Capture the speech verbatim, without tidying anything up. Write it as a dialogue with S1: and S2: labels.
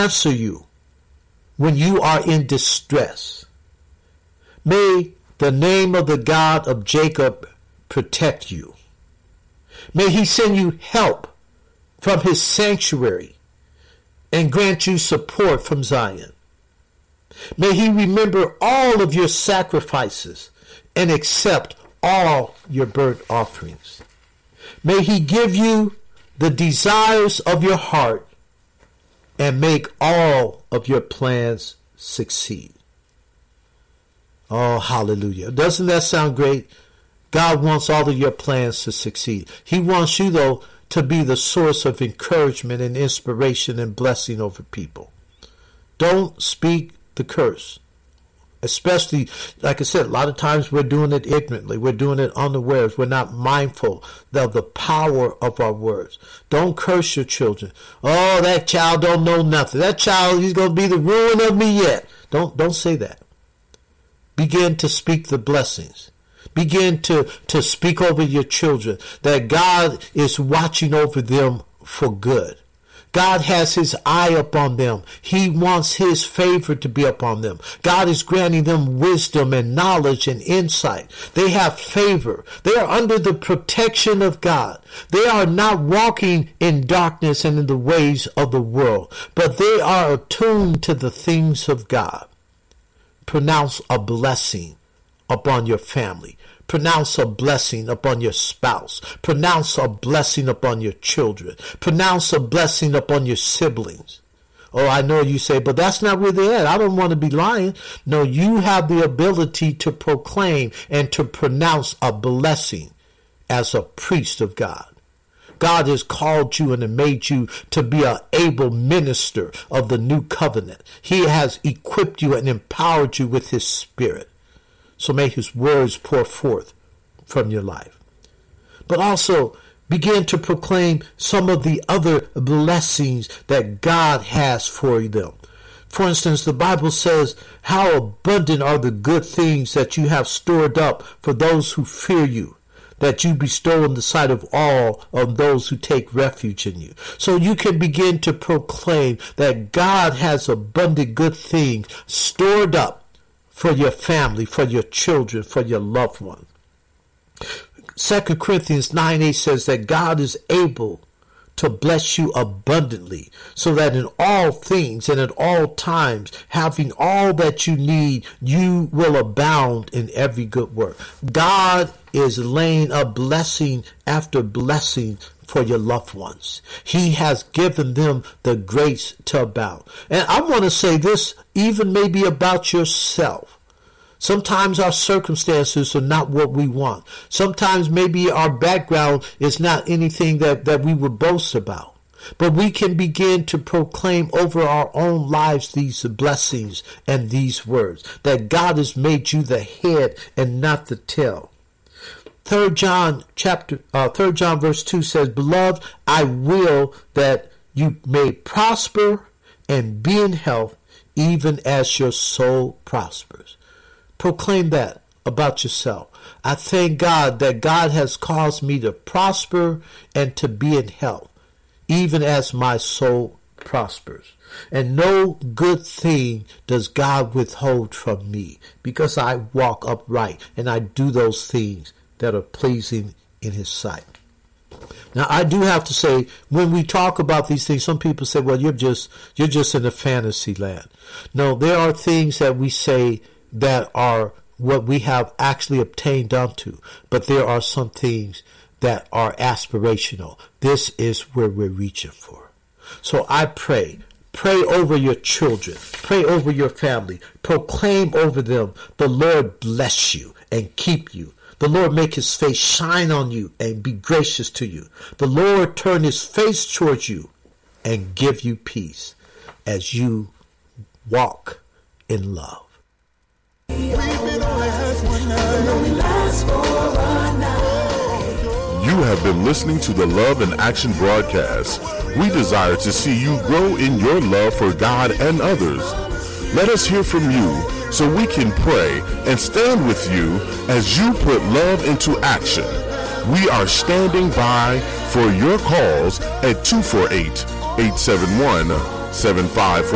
S1: answer you when you are in distress. May the name of the God of Jacob protect you. May he send you help from his sanctuary and grant you support from Zion. May he remember all of your sacrifices and accept all your burnt offerings. May he give you the desires of your heart and make all of your plans succeed. Oh, hallelujah. Doesn't that sound great? God wants all of your plans to succeed. He wants you, though, to be the source of encouragement and inspiration and blessing over people. Don't speak the curse. Especially, like I said, a lot of times we're doing it ignorantly. We're doing it unawares. We're not mindful of the power of our words. Don't curse your children. Oh, that child don't know nothing. That child, he's going to be the ruin of me yet. Don't, don't say that. Begin to speak the blessings. Begin to, to speak over your children that God is watching over them for good. God has his eye upon them. He wants his favor to be upon them. God is granting them wisdom and knowledge and insight. They have favor. They are under the protection of God. They are not walking in darkness and in the ways of the world, but they are attuned to the things of God. Pronounce a blessing upon your family. Pronounce a blessing upon your spouse. Pronounce a blessing upon your children. Pronounce a blessing upon your siblings. Oh, I know you say, but that's not where they're at. I don't want to be lying. No, you have the ability to proclaim and to pronounce a blessing as a priest of God. God has called you and made you to be an able minister of the new covenant. He has equipped you and empowered you with his spirit. So may his words pour forth from your life. But also begin to proclaim some of the other blessings that God has for them. For instance, the Bible says, how abundant are the good things that you have stored up for those who fear you, that you bestow in the sight of all of those who take refuge in you. So you can begin to proclaim that God has abundant good things stored up for your family, for your children, for your loved one. Second Corinthians nine eight says that God is able to bless you abundantly, so that in all things and at all times, having all that you need, you will abound in every good work. God is laying a blessing after blessing for your loved ones. He has given them the grace to abound. And I want to say this even maybe about yourself. Sometimes our circumstances are not what we want. Sometimes maybe our background is not anything that, that we would boast about. But we can begin to proclaim over our own lives these blessings and these words, that God has made you the head and not the tail. Third John chapter, uh, Third John verse two says, Beloved, I will that you may prosper and be in health, even as your soul prospers. Proclaim that about yourself. I thank God that God has caused me to prosper and to be in health, even as my soul prospers. And no good thing does God withhold from me, because I walk upright and I do those things that are pleasing in his sight. Now, I do have to say, when we talk about these things, some people say, well, you're just you're just in a fantasy land. No, there are things that we say that are what we have actually obtained unto, but there are some things that are aspirational. This is where we're reaching for. So I pray, pray over your children, pray over your family, proclaim over them, the Lord bless you and keep you. The Lord make his face shine on you and be gracious to you. The Lord turn his face towards you and give you peace as you walk in love.
S2: You have been listening to the Love in Action broadcast. We desire to see you grow in your love for God and others. Let us hear from you so we can pray and stand with you as you put love into action. We are standing by for your calls at two four eight, eight seven one, seven five four.